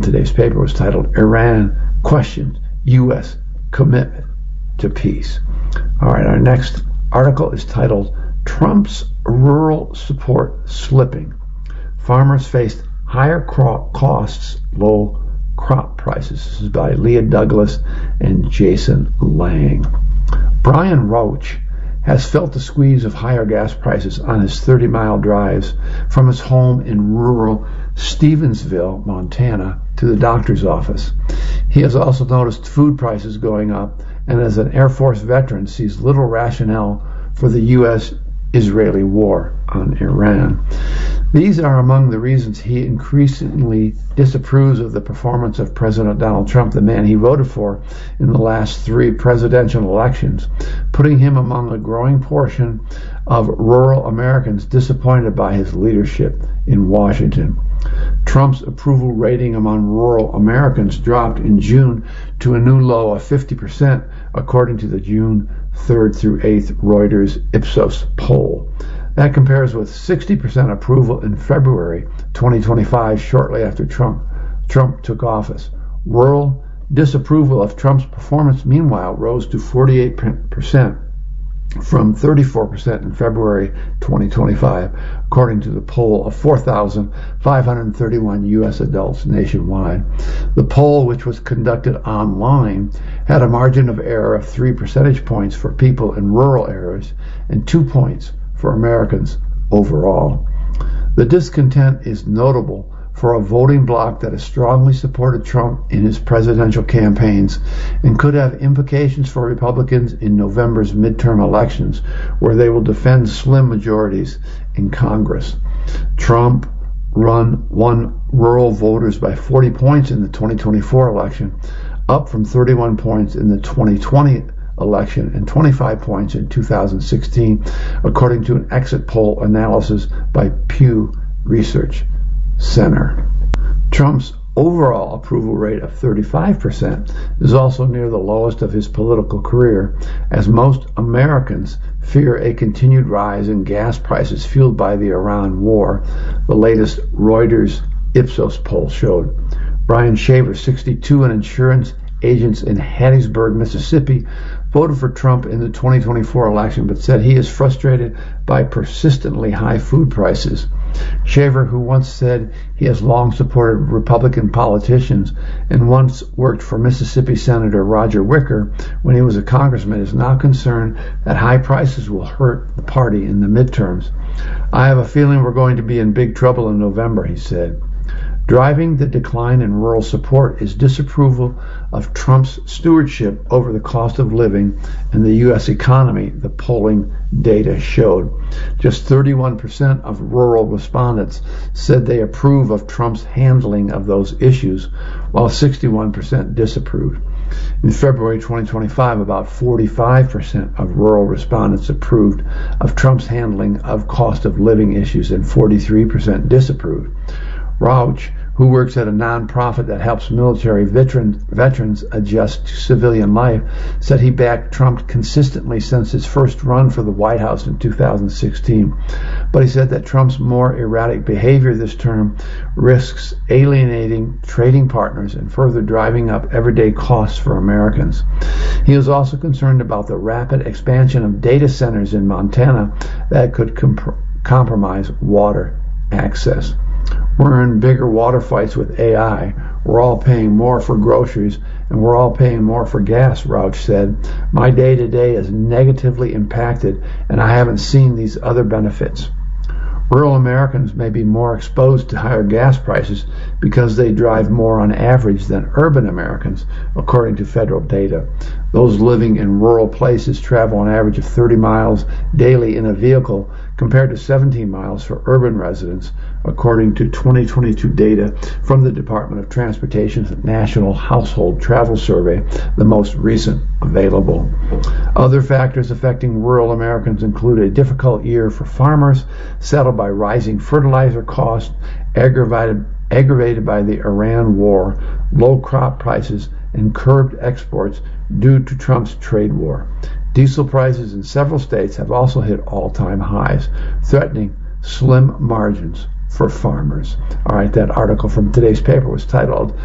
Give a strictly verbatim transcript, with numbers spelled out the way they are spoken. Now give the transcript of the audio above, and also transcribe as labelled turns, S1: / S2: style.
S1: today's paper was titled, Iran Questions U S Commitment to Peace. All right, our next article is titled, Trump's Rural Support Slipping. Farmers faced higher crop costs, low crop prices. This is by Leah Douglas and Jason Lang. Brian Roach has felt the squeeze of higher gas prices on his thirty-mile drives from his home in rural Stevensville, Montana, to the doctor's office. He has also noticed food prices going up, and as an Air Force veteran, sees little rationale for the U S Israeli war on Iran. These are among the reasons he increasingly disapproves of the performance of President Donald Trump, the man he voted for in the last three presidential elections, putting him among a growing portion of rural Americans disappointed by his leadership in Washington. Trump's approval rating among rural Americans dropped in June to a new low of fifty percent, according to the June third through eighth Reuters Ipsos poll. That compares with sixty percent approval in February twenty twenty-five, shortly after Trump, Trump took office. Rural disapproval of Trump's performance, meanwhile, rose to forty-eight percent from thirty-four percent in February twenty twenty-five, according to the poll of four thousand five hundred thirty-one U S adults nationwide. The poll, which was conducted online, had a margin of error of three percentage points for people in rural areas and two points for Americans overall. The discontent is notable for a voting bloc that has strongly supported Trump in his presidential campaigns and could have implications for Republicans in November's midterm elections, where they will defend slim majorities in Congress. Trump run, won rural voters by forty points in the twenty twenty-four election, up from thirty-one points in the twenty twenty election and twenty-five points in two thousand sixteen, according to an exit poll analysis by Pew Research Center. Trump's overall approval rate of thirty-five percent is also near the lowest of his political career, as most Americans fear a continued rise in gas prices fueled by the Iran war, the latest Reuters Ipsos poll showed. Brian Shaver, sixty-two, an insurance agent in Hattiesburg, Mississippi, voted for Trump in the twenty twenty-four election, but said he is frustrated by persistently high food prices. Shaver, who once said he has long supported Republican politicians and once worked for Mississippi Senator Roger Wicker when he was a congressman, is now concerned that high prices will hurt the party in the midterms. I have a feeling we're going to be in big trouble in November, he said. Driving the decline in rural support is disapproval of Trump's stewardship over the cost of living and the U S economy, the polling data showed. Just thirty-one percent of rural respondents said they approve of Trump's handling of those issues, while sixty-one percent disapproved. In February twenty twenty-five, about forty-five percent of rural respondents approved of Trump's handling of cost of living issues and forty-three percent disapproved. Rauch, who works at a nonprofit that helps military veterans, veterans adjust to civilian life, said he backed Trump consistently since his first run for the White House in two thousand sixteen. But he said that Trump's more erratic behavior this term risks alienating trading partners and further driving up everyday costs for Americans. He is also concerned about the rapid expansion of data centers in Montana that could comp- compromise water access. We're in bigger water fights with A I. We're all paying more for groceries, and we're all paying more for gas, Rauch said. My day-to-day is negatively impacted, and I haven't seen these other benefits. Rural Americans may be more exposed to higher gas prices because they drive more on average than urban Americans, according to federal data. Those living in rural places travel an average of thirty miles daily in a vehicle, compared to seventeen miles for urban residents, according to twenty twenty-two data from the Department of Transportation's National Household Travel Survey, the most recent available. Other factors affecting rural Americans include a difficult year for farmers, saddled by rising fertilizer costs, aggravated, aggravated by the Iran war, low crop prices, and curbed exports due to Trump's trade war. Diesel prices in several states have also hit all-time highs, threatening slim margins for farmers. All right, that article from today's paper was titled